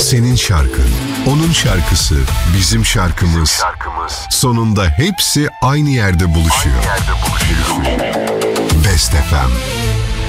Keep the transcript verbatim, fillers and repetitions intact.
senin şarkın, onun şarkısı, bizim şarkımız. Sonunda hepsi aynı yerde buluşuyor.